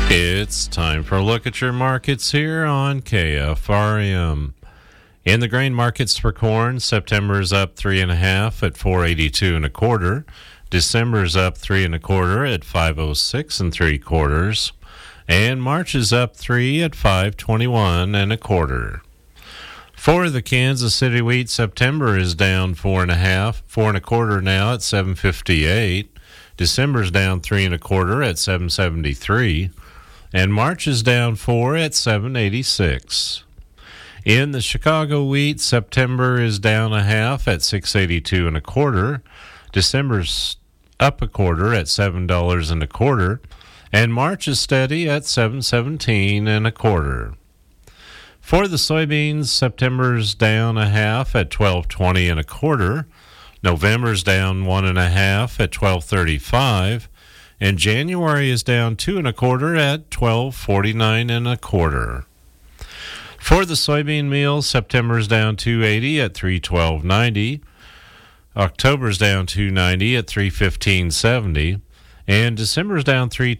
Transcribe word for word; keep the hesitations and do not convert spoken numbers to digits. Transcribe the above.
It's time for a look at your markets here on K F R M. In the grain markets for corn, September is up three and a half at four eighty-two and a quarter. December is up three and a quarter at five oh six and three quarters, and March is up three at five twenty-one and a quarter. For the Kansas City wheat, September is down four and a half, four and a quarter now at seven fifty-eight. December's down three and a quarter at seven seventy-three. And March is down four at seven eighty-six. In the Chicago wheat, September is down a half at six eighty-two and a quarter. December's up a quarter at seven dollars and a quarter, and March is steady at seven seventeen and a quarter. For the soybeans, September's down a half at twelve twenty and a quarter. November's down one and a half at twelve thirty-five. And January is down two and a quarter at twelve forty-nine and a quarter. For the soybean meal, September's down two eighty at three twelve ninety. October's down two ninety at three fifteen seventy. And December's down three